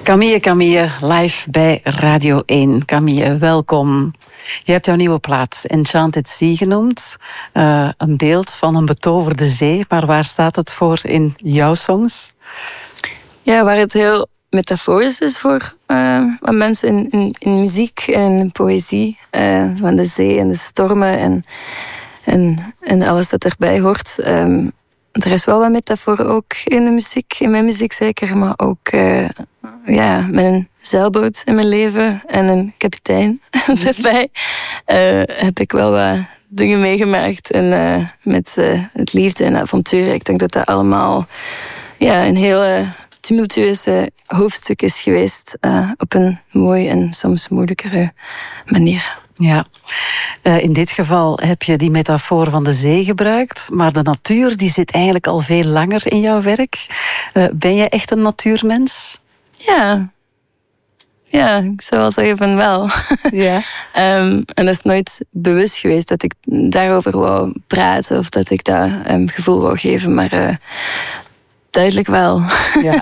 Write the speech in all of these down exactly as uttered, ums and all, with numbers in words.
Camille, Camille, live bij Radio één. Camille, welkom. Je hebt jouw nieuwe plaat Enchanted Sea genoemd. Uh, een beeld van een betoverde zee. Maar waar staat het voor in jouw songs? Ja, waar het heel metaforisch is voor uh, wat mensen in, in, in muziek en in poëzie. Uh, van de zee en de stormen en, en, en alles dat erbij hoort. Um, er is wel wat metafoor ook in de muziek, in mijn muziek zeker. Maar ook uh, ja, met een zeilboot in mijn leven en een kapitein erbij. Uh, heb ik wel wat dingen meegemaakt. En uh, met uh, het liefde en avontuur. Ik denk dat dat allemaal ja, een hele tumultueuze hoofdstuk is geweest. Uh, op een mooie en soms moeilijkere manier. Ja, uh, in dit geval heb je die metafoor van de zee gebruikt. Maar de natuur die zit eigenlijk al veel langer in jouw werk. Uh, ben jij echt een natuurmens? Ja. Ja, ik zou wel zeggen van wel. Ja. um, en dat is nooit bewust geweest dat ik daarover wou praten. Of dat ik dat um, gevoel wou geven. Maar uh, duidelijk wel. Ja.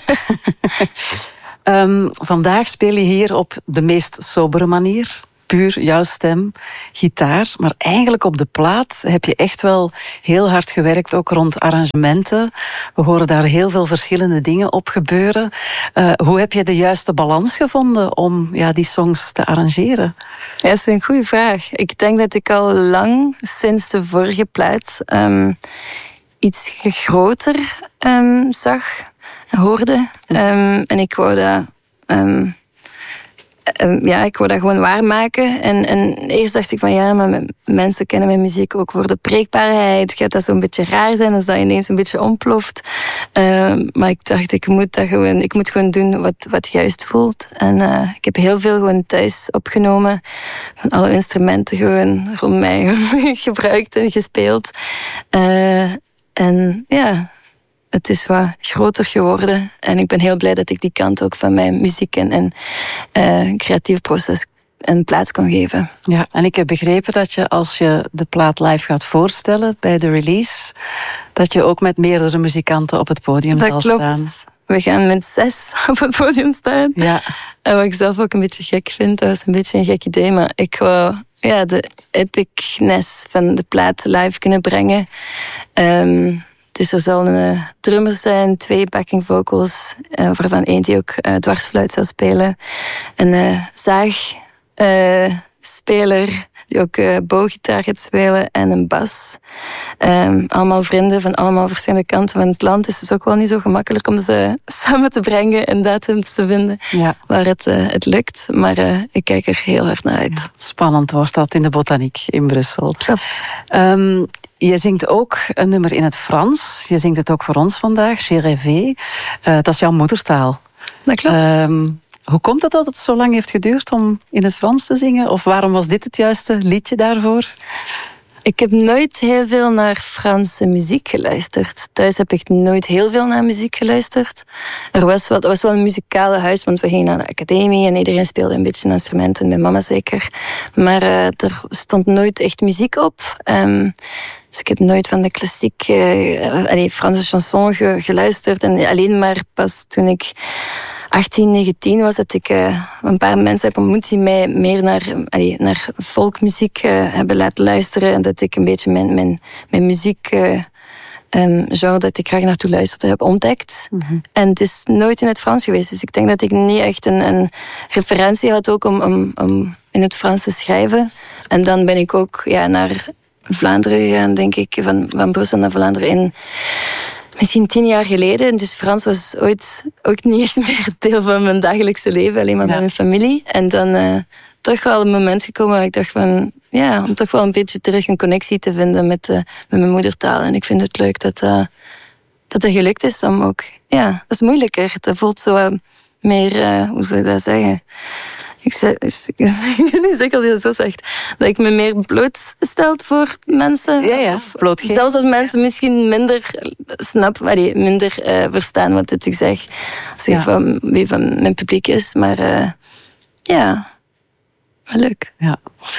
um, vandaag speel je hier op de meest sobere manier. Puur jouw stem, gitaar. Maar eigenlijk op de plaat heb je echt wel heel hard gewerkt, ook rond arrangementen. We horen daar heel veel verschillende dingen op gebeuren. Uh, hoe heb je de juiste balans gevonden om ja, die songs te arrangeren? Ja, dat is een goede vraag. Ik denk dat ik al lang, sinds de vorige plaat, um, iets groter um, zag, hoorde. Um, en ik wou dat... Um, Um, ja, ik wou dat gewoon waarmaken. En, en eerst dacht ik van ja, maar mensen kennen mijn muziek ook voor de preekbaarheid. Gaat dat zo'n beetje raar zijn als dat ineens een beetje ontploft. Um, maar ik dacht, ik moet dat gewoon, ik moet gewoon doen wat, wat juist voelt. En uh, ik heb heel veel gewoon thuis opgenomen. Van alle instrumenten gewoon rond mij gebruikt en gespeeld. Uh, en ja... Het is wat groter geworden. En ik ben heel blij dat ik die kant ook van mijn muziek en, en uh, creatief proces een plaats kon geven. Ja, en ik heb begrepen dat je als je de plaat live gaat voorstellen bij de release, dat je ook met meerdere muzikanten op het podium dat zal klopt. staan. We gaan met zes op het podium staan. Ja. En wat ik zelf ook een beetje gek vind, dat was een beetje een gek idee, maar ik wou ja, de epicness van de plaat live kunnen brengen. Um, Dus er zal een uh, drummer zijn, twee backing vocals, uh, waarvan één die ook uh, dwarsfluit zal spelen. Een uh, zaagspeler uh, die ook uh, booggitaar gaat spelen en een bas. Um, allemaal vrienden van allemaal verschillende kanten van het land. Dus het is ook wel niet zo gemakkelijk om ze samen te brengen en datums te vinden ja. waar het, uh, het lukt. Maar uh, ik kijk er heel hard naar uit. Ja, spannend wordt dat in de Botaniek in Brussel. Klopt. Um, Je zingt ook een nummer in het Frans. Je zingt het ook voor ons vandaag, J'ai rêvé. Uh, dat is jouw moedertaal. Dat klopt. Um, hoe komt het dat het zo lang heeft geduurd om in het Frans te zingen? Of waarom was dit het juiste liedje daarvoor? Ik heb nooit heel veel naar Franse muziek geluisterd. Thuis heb ik nooit heel veel naar muziek geluisterd. Er was wel, er was wel een muzikale huis, want we gingen naar de academie en iedereen speelde een beetje instrumenten, mijn mama zeker. Maar uh, er stond nooit echt muziek op. Um, dus ik heb nooit van de klassiek, uh, allee, Franse chanson ge, geluisterd. En alleen maar pas toen ik achttien, negentien was, dat ik uh, een paar mensen heb ontmoet die mij meer naar, allee, naar folkmuziek uh, hebben laten luisteren. En dat ik een beetje mijn, mijn, mijn muziek... Uh, Um, genre dat ik graag naartoe luisterde, heb ontdekt. Mm-hmm. En het is nooit in het Frans geweest. Dus ik denk dat ik niet echt een, een referentie had ook om, om, om in het Frans te schrijven. En dan ben ik ook ja, naar Vlaanderen gegaan, denk ik. Van, van Brussel naar Vlaanderen in misschien tien jaar geleden. Dus Frans was ooit ook niet echt meer deel van mijn dagelijkse leven. Alleen maar ja. met mijn familie. En dan uh, toch wel een moment gekomen waar ik dacht van... Ja, om toch wel een beetje terug een connectie te vinden met, uh, met mijn moedertaal. En ik vind het leuk dat uh, dat, dat gelukt is om ook... Ja, dat is moeilijker. Dat voelt zo uh, meer... Uh, hoe zou je dat zeggen? Ik zeg, ik weet niet zeker dat je dat zo zegt. Dat ik me meer blootstelt voor mensen. Ja, ja, blootgeeft. Zelfs als mensen misschien minder snappen, minder uh, verstaan wat ik zeg. Als ik ja. van wie van mijn publiek is. Maar uh, ja, wel leuk. Ja.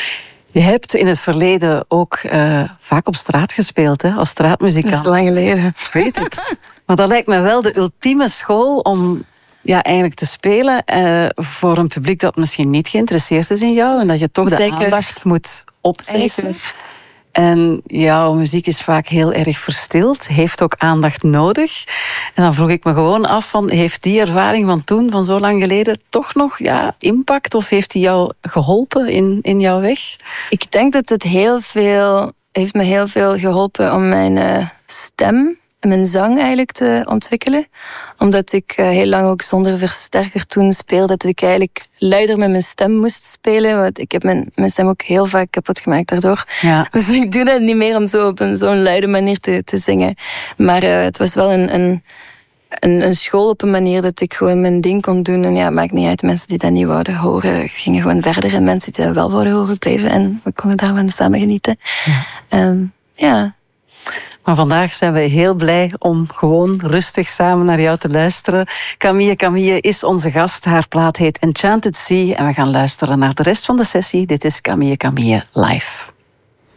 Je hebt in het verleden ook uh, vaak op straat gespeeld, hè, als straatmuzikant. Dat is lang geleden. Ik weet het. Maar dat lijkt me wel de ultieme school om ja, eigenlijk te spelen uh, voor een publiek dat misschien niet geïnteresseerd is in jou en dat je toch Zeker. de aandacht moet opeisen. Zeker. En jouw muziek is vaak heel erg verstild, heeft ook aandacht nodig. En dan vroeg ik me gewoon af, van, heeft die ervaring van toen, van zo lang geleden, toch nog ja, impact? Of heeft die jou geholpen in, in jouw weg? Ik denk dat het heel veel, heeft me heel veel geholpen om mijn uh, stem en mijn zang eigenlijk te ontwikkelen. Omdat ik uh, heel lang ook zonder versterker toen speelde, dat ik eigenlijk luider met mijn stem moest spelen. Want ik heb mijn, mijn stem ook heel vaak kapot gemaakt daardoor. Ja. Dus ik doe dat niet meer om zo op een, zo'n luide manier te, te zingen. Maar uh, het was wel een, een, een, een school op een manier dat ik gewoon mijn ding kon doen. En ja, maakt niet uit. Mensen die dat niet wouden horen, gingen gewoon verder. En mensen die dat wel wouden horen, bleven. En we konden daarvan samen genieten. Ja. Um, ja. Maar vandaag zijn we heel blij om gewoon rustig samen naar jou te luisteren. Camille Camille is onze gast. Haar plaat heet Enchanted Sea. En we gaan luisteren naar de rest van de sessie. Dit is Camille Camille live.